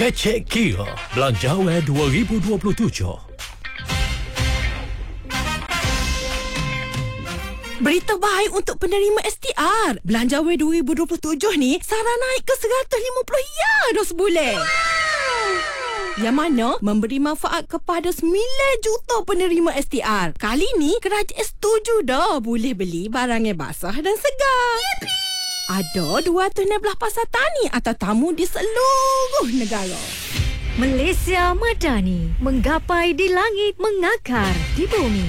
Kecek Kira Belanjawan 2027. Berita baik untuk penerima STR. Belanjawan 2027 ni Sarah naik ke 150 ya dah sebulan. Yang mana memberi manfaat kepada 9 juta penerima STR. Kali ni kerajaan setuju dah boleh beli barang yang basah dan segar. Yippee! Ada 216 pasar tani atau tamu di seluruh negara. Malaysia Madani, menggapai di langit, mengakar di bumi.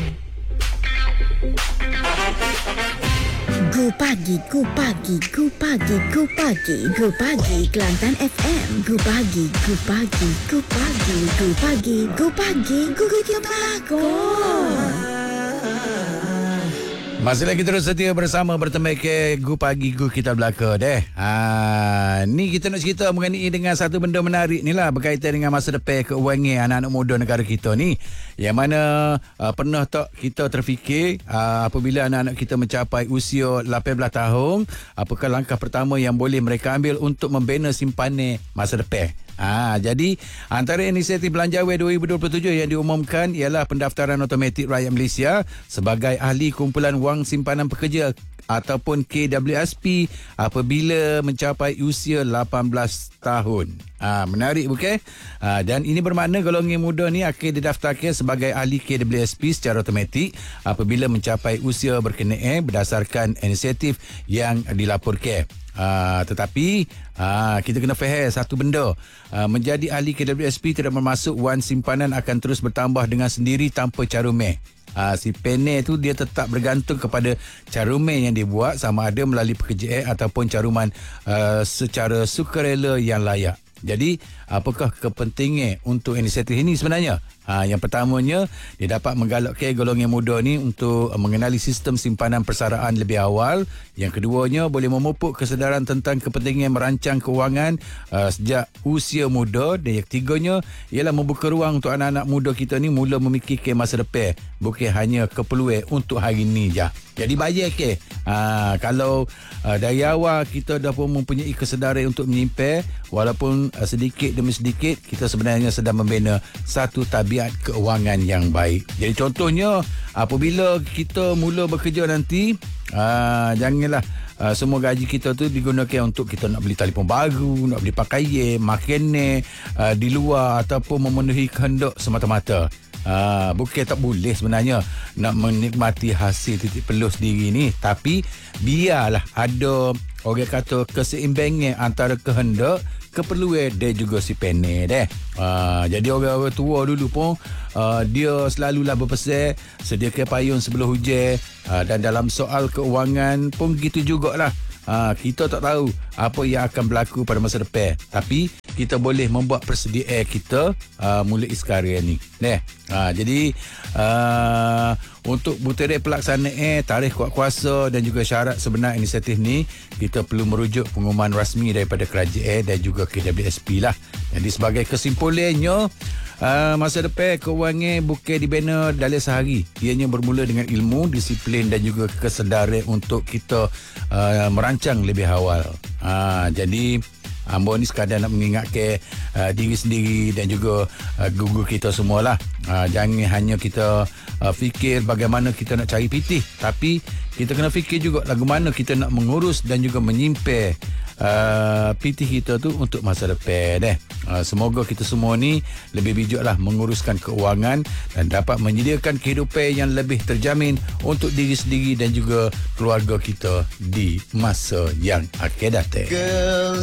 Go Pagi, Go Pagi, Go Pagi, Go Pagi, Go Pagi, Kelantan FM. Go Pagi, Go Pagi, Go Pagi, Go Pagi, Go Pagi, Go Kita Pelakon. Masih lagi terus setia bersama bertemu ke Gu Pagi Gu Kita Belaka deh. Ni kita nak cerita mengenai dengan satu benda menarik ni lah berkaitan dengan masa depan keuangan anak-anak muda negara kita ni. Yang mana pernah tak kita terfikir apabila anak-anak kita mencapai usia 18 tahun, apakah langkah pertama yang boleh mereka ambil untuk membina simpanan masa depan? Jadi antara inisiatif belanjawan 2027 yang diumumkan ialah pendaftaran automatik rakyat Malaysia sebagai ahli kumpulan wang simpanan pekerja ataupun KWSP apabila mencapai usia 18 tahun. Menarik bukan? Dan ini bermakna golongan muda ni akan didaftarkan sebagai ahli KWSP secara automatik apabila mencapai usia berkenaan berdasarkan inisiatif yang dilaporkan. Tetapi kita kena faham satu benda, menjadi ahli KWSP tidak bermaksud wang simpanan akan terus bertambah dengan sendiri tanpa caruman. Si penel tu dia tetap bergantung kepada caruman yang dibuat sama ada melalui pekerjaan ataupun caruman secara sukarela yang layak. Jadi, apakah kepentingan untuk inisiatif ini sebenarnya? Yang pertamanya, dia dapat menggalakkan golongan muda ni untuk mengenali sistem simpanan persaraan lebih awal. Yang keduanya, boleh memupuk kesedaran tentang kepentingan merancang keuangan sejak usia muda. Dan yang ketiganya, ialah membuka ruang untuk anak-anak muda kita ni mula memikirkan masa depan. Bukan hanya keperluan untuk hari ini je. Jadi bayar ke? Kalau dari awal kita dah pun mempunyai kesedaran untuk menyimpan, walaupun sedikit demi sedikit, kita sebenarnya sedang membina satu tabiat keuangan yang baik. Jadi contohnya, apabila kita mula bekerja nanti, janganlah semua gaji kita tu digunakan untuk kita nak beli telefon baru, nak beli pakaian, makanan di luar ataupun memenuhi kehendak semata-mata. Bukan tak boleh sebenarnya nak menikmati hasil titik peluh sendiri ni, tapi biarlah ada orang kata keseimbangan antara kehendak, keperluan dan juga si penel deh. Jadi orang-orang tua dulu pun dia selalulah berpesan sediakan payung sebelum hujan, dan dalam soal keuangan pun gitu jugalah. Kita tak tahu apa yang akan berlaku pada masa depan, tapi kita boleh membuat persediaan kita mulai sekarang ni. Jadi untuk butiran pelaksanaan tarikh kuat kuasa dan juga syarat sebenar inisiatif ni, kita perlu merujuk pengumuman rasmi daripada kerajaan dan juga KWSP lah. Jadi sebagai kesimpulannya, masa depan keuangan bukan dibina dalam sehari. Ianya bermula dengan ilmu, disiplin dan juga kesedaran untuk kita merancang lebih awal. Jadi Ambo ni sekadar nak mengingatkan diri sendiri dan juga guru kita semualah. Jangan hanya kita fikir bagaimana kita nak cari pitih, tapi kita kena fikir juga bagaimana kita nak mengurus dan juga menyimpan pitih kita tu untuk masa depan. Semoga kita semua ni lebih bijaklah menguruskan keuangan dan dapat menyediakan kehidupan yang lebih terjamin untuk diri sendiri dan juga keluarga kita di masa yang akan datang.